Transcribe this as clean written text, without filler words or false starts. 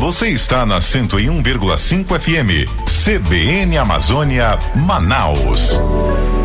Você está na 101,5 FM, CBN Amazônia, Manaus.